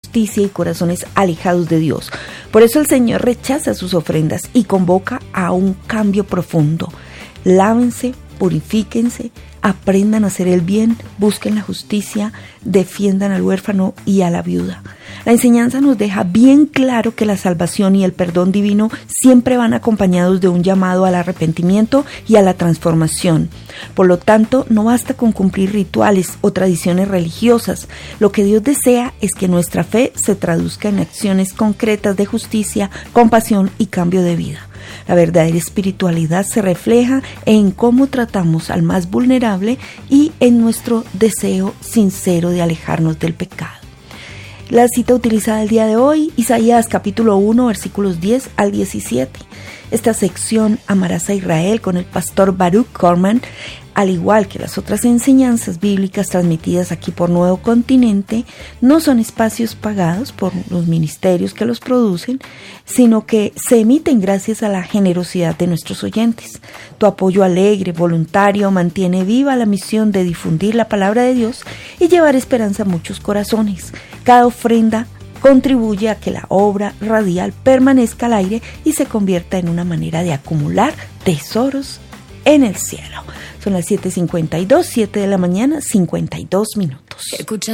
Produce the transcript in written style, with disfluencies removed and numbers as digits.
injusticia y corazones alejados de Dios. Por eso el Señor rechaza sus ofrendas y convoca a un cambio profundo. Lávense, purifíquense, aprendan a hacer el bien, busquen la justicia, defiendan al huérfano y a la viuda. La enseñanza nos deja bien claro que la salvación y el perdón divino siempre van acompañados de un llamado al arrepentimiento y a la transformación. Por lo tanto, no basta con cumplir rituales o tradiciones religiosas. Lo que Dios desea es que nuestra fe se traduzca en acciones concretas de justicia, compasión y cambio de vida. La verdadera espiritualidad se refleja en cómo tratamos al más vulnerable y en nuestro deseo sincero de alejarnos del pecado. La cita utilizada el día de hoy, Isaías capítulo 1, versículos 10 al 17. Esta sección, Amarás a Israel, con el pastor Baruch Korman, al igual que las otras enseñanzas bíblicas transmitidas aquí por Nuevo Continente, no son espacios pagados por los ministerios que los producen, sino que se emiten gracias a la generosidad de nuestros oyentes. Tu apoyo alegre, voluntario, mantiene viva la misión de difundir la palabra de Dios y llevar esperanza a muchos corazones. Cada ofrenda contribuye a que la obra radial permanezca al aire y se convierta en una manera de acumular tesoros en el cielo. Son las 7:52, 7 de la mañana, 52 minutos.